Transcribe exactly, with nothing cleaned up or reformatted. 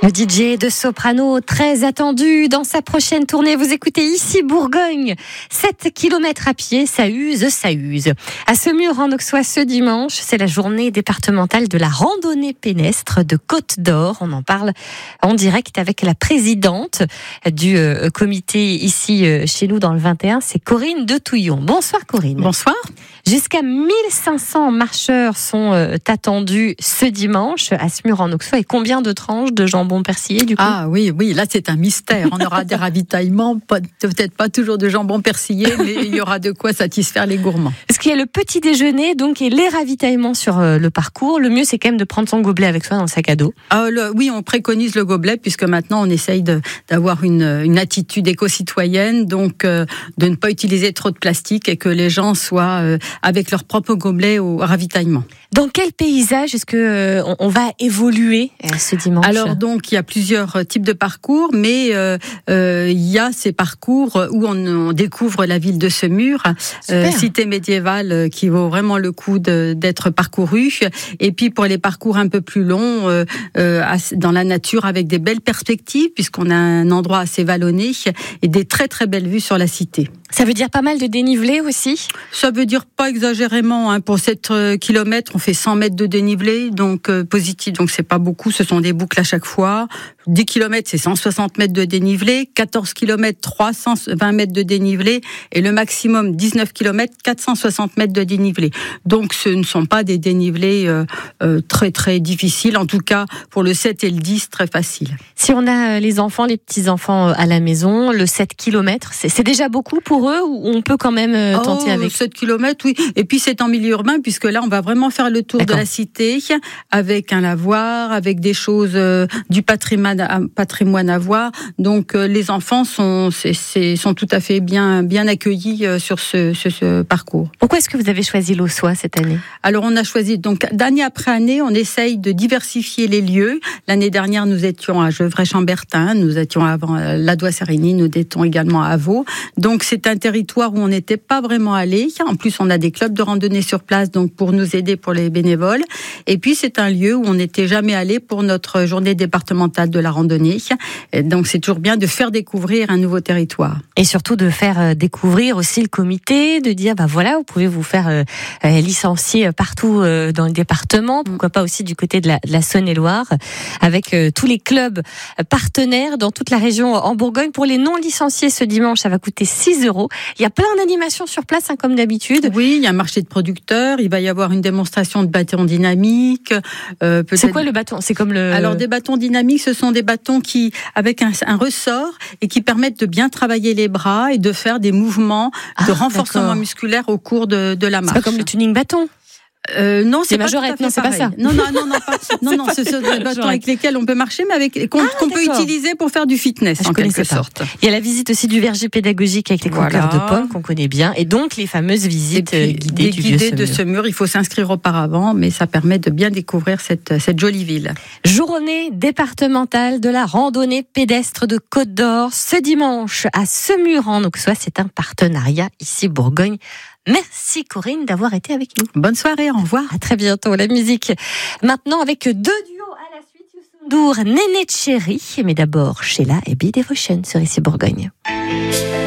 Le D J de soprano très attendu dans sa prochaine tournée. Vous écoutez ici Bourgogne. sept kilomètres à pied, ça use, ça use. À Semur en Auxois ce dimanche, c'est la journée départementale de la randonnée pédestre de Côte d'Or. On en parle en direct avec la présidente du euh, comité ici euh, chez nous dans le vingt et un, c'est Corinne de Touillon. Bonsoir Corinne. Bonsoir. Jusqu'à mille cinq cents marcheurs sont euh, attendus ce dimanche à Semur en Auxois. Et combien de tranches de jambon persillé du coup? Ah oui, oui, là c'est un mystère. On aura des ravitaillements, pas, peut-être pas toujours de jambon persillé, mais il y aura de quoi satisfaire les gourmands. Parce qu'il y a le petit déjeuner, donc, et les ravitaillements sur euh, le parcours. Le mieux, c'est quand même de prendre son gobelet avec soi dans le sac à dos. Ah, le, oui, on préconise le gobelet, puisque maintenant on essaye de, d'avoir une, une attitude éco-citoyenne, donc euh, de ne pas utiliser trop de plastique et que les gens soient euh, avec leur propre gobelet au ravitaillement. Dans quel paysage est-ce que euh, on va évoluer euh, ce dimanche? Alors donc il y a plusieurs types de parcours, mais euh, euh, il y a ces parcours où on, on découvre la ville de Semur, euh, cité médiévale qui vaut vraiment le coup de, d'être parcourue. Et puis pour les parcours un peu plus longs, euh, euh, dans la nature avec des belles perspectives, puisqu'on a un endroit assez vallonné et des très très belles vues sur la cité. Ça veut dire pas mal de dénivelé aussi? Ça veut dire pas exagérément. Hein. Pour sept kilomètres, on fait cent mètres de dénivelé, donc euh, positif. Donc c'est pas beaucoup, ce sont des boucles à chaque fois. dix kilomètres, c'est cent soixante mètres de dénivelé. quatorze kilomètres, trois cent vingt mètres de dénivelé. Et le maximum, dix-neuf kilomètres, quatre cent soixante mètres de dénivelé. Donc ce ne sont pas des dénivelés euh, euh, très très difficiles. En tout cas, pour le sept et le dix, très facile. Si on a les enfants, les petits-enfants à la maison, le sept kilomètres, c'est, c'est déjà beaucoup pour eux ou on peut quand même tenter oh, avec? sept kilomètres, oui. Et puis c'est en milieu urbain, puisque là, on va vraiment faire le tour D'accord. de la cité avec un lavoir, avec des choses euh, du patrimoine à, patrimoine à voir. Donc euh, les enfants sont, c'est, c'est, sont tout à fait bien, bien accueillis euh, sur ce, ce, ce parcours. Pourquoi est-ce que vous avez choisi l'Auxois cette année? Alors on a choisi, donc d'année après année, on essaye de diversifier les lieux. L'année dernière, nous étions à Gevrey-Chambertin, nous étions avant Ladois-Sérigny, nous étions également à Vaud. Donc c'est un territoire où on n'était pas vraiment allé. En plus, on a des clubs de randonnée sur place, donc pour nous aider pour les bénévoles. Et puis c'est un lieu où on n'était jamais allé pour notre journée départementale de la randonnée. Et donc c'est toujours bien de faire découvrir un nouveau territoire. Et surtout de faire découvrir aussi le comité, de dire bah voilà, vous pouvez vous faire euh, licencier partout euh, dans le département, pourquoi pas aussi du côté de la, de la Saône-et-Loire, avec euh, tous les clubs partenaires dans toute la région en Bourgogne. Pour les non licenciés ce dimanche, ça va coûter six euros. Il y a plein d'animations sur place, hein, comme d'habitude. Oui, il y a un marché de producteurs, il va y avoir une démonstration de bâtons dynamiques. Euh, c'est quoi le bâton? C'est comme le... Alors des bâtons dynamiques, ce sont des bâtons qui, avec un, un ressort et qui permettent de bien travailler les bras et de faire des mouvements ah, de renforcement d'accord. musculaire au cours de, de la marche. C'est pas comme le tuning bâton? Euh, non, c'est les majorettes, non, c'est pas ça. Non, non, non, non, pas, non, non, ce sont des bâtons avec lesquels on peut marcher, mais avec qu'on, ah, qu'on peut utiliser pour faire du fitness, ah, en quelque pas. sorte. Il y a la visite aussi du verger pédagogique avec les voilà. concours de pommes qu'on connaît bien, et donc les fameuses visites puis, guidées du guidées vieux de Semur. Il faut s'inscrire auparavant, mais ça permet de bien découvrir cette cette jolie ville. Journée départementale de la randonnée pédestre de Côte d'Or ce dimanche à Semur en Auxois. C'est un partenariat ici Bourgogne. Merci Corinne d'avoir été avec nous. Bonne soirée, au revoir. À très bientôt. La musique maintenant avec deux duos à la suite. Youssou N'Dour, Néné Chéri. Mais d'abord Sheila et Be Devotion sur ici Bourgogne.